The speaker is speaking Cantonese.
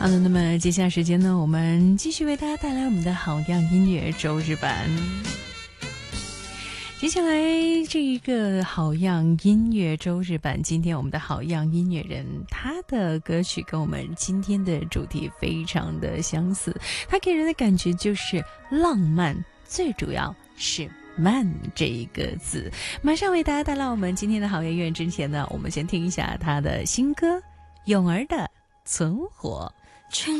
好了，那么接下来时间呢，我们继续为大家带来我们的好样音乐周日版。接下来这一个好样音乐周日版，今天我们的好样音乐人，他的歌曲跟我们今天的主题非常的相似，他给人的感觉就是浪漫，最主要是慢这一个字。马上为大家带来我们今天的好音乐之前呢，我们先听一下他的新歌咏儿的存活。